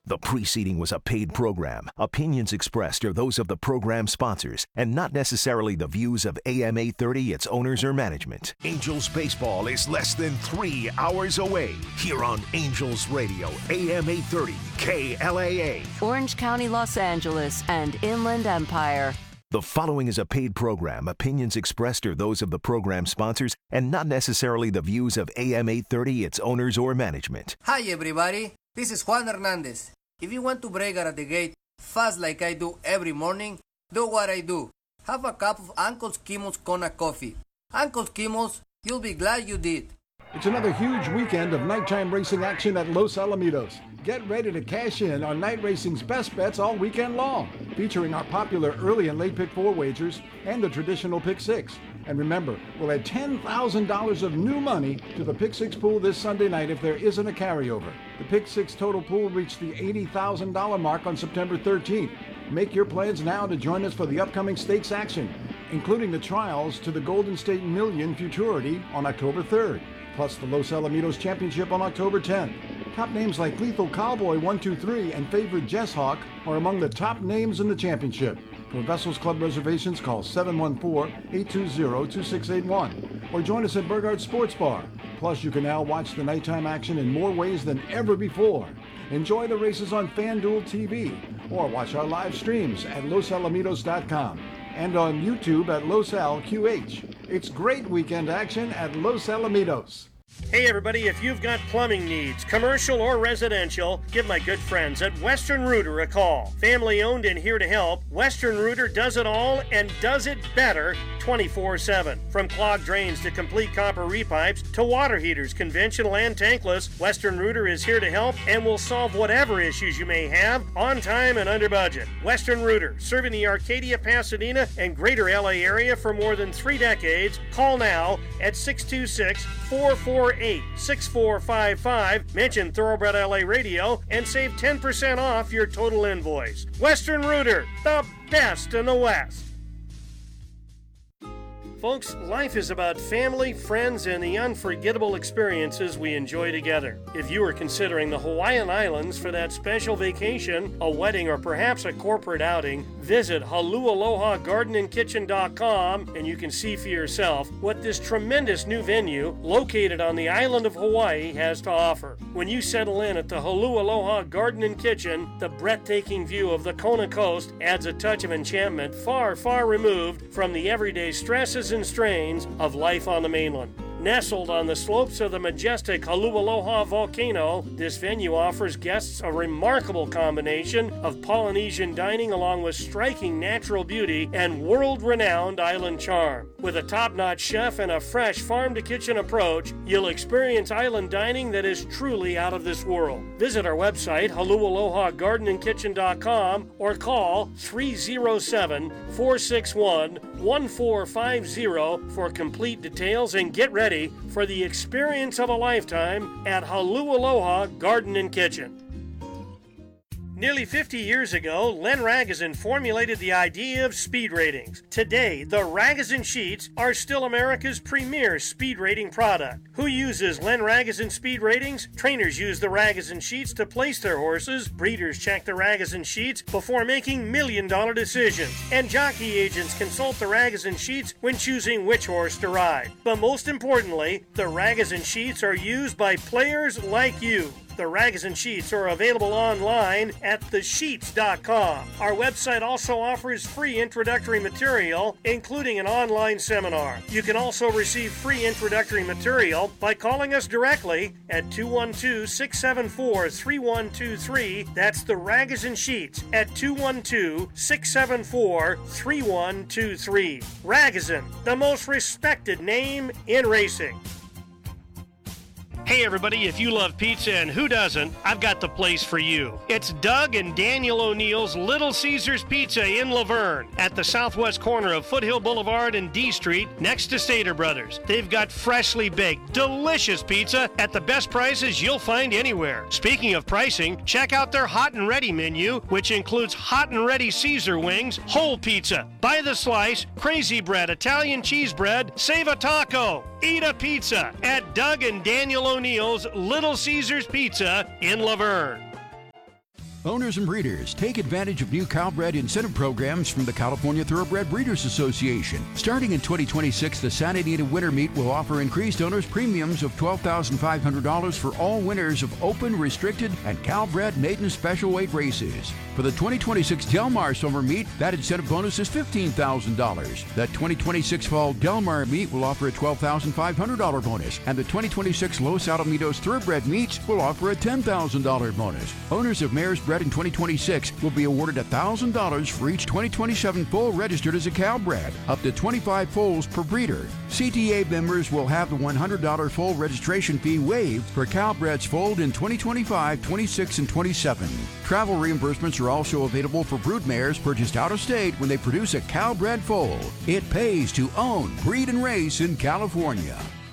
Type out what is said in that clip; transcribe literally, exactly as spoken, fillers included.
The preceding was a paid program. Opinions expressed are those of the program sponsors and not necessarily the views of A M eight thirty, its owners, or management. Angels baseball is less than three hours away here on Angels Radio, A M eight thirty, K L A A. Orange County, Los Angeles, and Inland Empire. The following is a paid program. Opinions expressed are those of the program sponsors and not necessarily the views of A M eight thirty, its owners, or management. Hi everybody, this is Juan Hernandez. If you want to break out of the gate fast like I do every morning, do what I do. Have a cup of Uncle Skimmel's Kona coffee. Uncle Skimmel's, you'll be glad you did. It's another huge weekend of nighttime racing action at Los Alamitos. Get ready to cash in on night racing's best bets all weekend long, featuring our popular early and late pick four wagers and the traditional pick six. And remember, we'll add ten thousand dollars of new money to the pick six pool this Sunday night if there isn't a carryover. The pick six total pool reached the eighty thousand dollars mark on September thirteenth. Make your plans now to join us for the upcoming stakes action, including the trials to the Golden State Million Futurity on October third, plus the Los Alamitos Championship on October tenth. Top names like Lethal Cowboy one two three and Favorite Jess Hawk are among the top names in the championship. For Vessels Club reservations, call seven one four, eight two zero, two six eight one or join us at Burgard Sports Bar. Plus, you can now watch the nighttime action in more ways than ever before. Enjoy the races on FanDuel T V or watch our live streams at los alamitos dot com and on YouTube at Los Al Q H. It's great weekend action at Los Alamitos. Hey everybody, if you've got plumbing needs, commercial or residential, give my good friends at Western Rooter a call. Family owned and here to help, Western Rooter does it all and does it better twenty-four seven. From clogged drains to complete copper repipes to water heaters, conventional and tankless, Western Rooter is here to help and will solve whatever issues you may have on time and under budget. Western Rooter, serving the Arcadia, Pasadena, and greater L A area for more than three decades. Call now at six two six, four four eight, six four five five. Mention Thoroughbred L A Radio and save ten percent off your total invoice. Western Rooter, the best in the West. Folks, life is about family, friends, and the unforgettable experiences we enjoy together. If you are considering the Hawaiian Islands for that special vacation, a wedding, or perhaps a corporate outing, visit halu aloha garden and kitchen dot com and you can see for yourself what this tremendous new venue located on the island of Hawaii has to offer. When you settle in at the Halu Aloha Garden and Kitchen, the breathtaking view of the Kona coast adds a touch of enchantment far, far removed from the everyday stresses and strains of life on the mainland. Nestled on the slopes of the majestic Halu Aloha volcano, this venue offers guests a remarkable combination of Polynesian dining along with striking natural beauty and world-renowned island charm. With a top-notch chef and a fresh farm-to-kitchen approach, you'll experience island dining that is truly out of this world. Visit our website, halu aloha garden and kitchen dot com, or call three oh seven, four six one, one four five zero for complete details and get ready for the experience of a lifetime at Halu Aloha Garden and Kitchen. Nearly fifty years ago, Len Ragozin formulated the idea of speed ratings. Today, the Ragozin Sheets are still America's premier speed rating product. Who uses Len Ragozin speed ratings? Trainers use the Ragozin Sheets to place their horses, breeders check the Ragozin Sheets before making million-dollar decisions, and jockey agents consult the Ragozin Sheets when choosing which horse to ride. But most importantly, the Ragozin Sheets are used by players like you. The Ragozin Sheets are available online at the sheets dot com. Our website also offers free introductory material, including an online seminar. You can also receive free introductory material by calling us directly at two one two, six seven four, three one two three. That's the Ragozin Sheets at two one two, six seven four, three one two three. Ragozin, the most respected name in racing. Hey everybody, if you love pizza, and who doesn't, I've got the place for you. It's Doug and Daniel O'Neill's Little Caesars Pizza in Laverne at the southwest corner of Foothill Boulevard and D Street next to Stater Brothers. They've got freshly baked, delicious pizza at the best prices you'll find anywhere. Speaking of pricing, check out their hot and ready menu, which includes hot and ready Caesar wings, whole pizza, by the slice, crazy bread, Italian cheese bread, save a taco, eat a pizza at Doug and Daniel O'Neill's Little Caesars Pizza in Laverne. Owners and breeders, take advantage of new Calbred incentive programs from the California Thoroughbred Breeders Association. Starting in twenty twenty-six, the Santa Anita Winter Meet will offer increased owners premiums of twelve thousand five hundred dollars for all winners of open, restricted, and Calbred maiden special weight races. For the twenty twenty-six Del Mar Summer Meet, that incentive bonus is fifteen thousand dollars. The twenty twenty-six Fall Del Mar Meet will offer a twelve thousand five hundred dollars bonus, and the twenty twenty-six Los Alamitos Thoroughbred Meets will offer a ten thousand dollars bonus. Owners of mares bred in twenty twenty-six will be awarded one thousand dollars for each twenty twenty-seven foal registered as a Calbred, up to twenty-five foals per breeder. C T A members will have the one hundred dollars foal registration fee waived for Calbreds foaled in twenty twenty-five, twenty-six, and twenty-seven. Travel reimbursements are also available for brood mares purchased out of state when they produce a Calbred foal. It pays to own, breed, and race in California.